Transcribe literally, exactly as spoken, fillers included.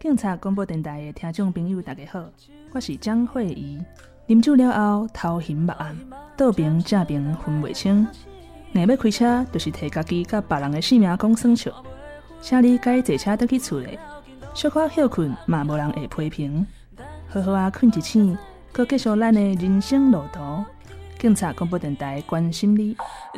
警察广播电台的听众朋友大家好，我是江慧仪。啉酒了后头晕目暗，倒边正边分袂清，硬要开车就是摕家己甲别人的性命讲算笑，请你该坐车倒去厝里，小可休困嘛无人会批评，好好啊困一醒，搁继续咱的人生路途。警察广播电台关心你。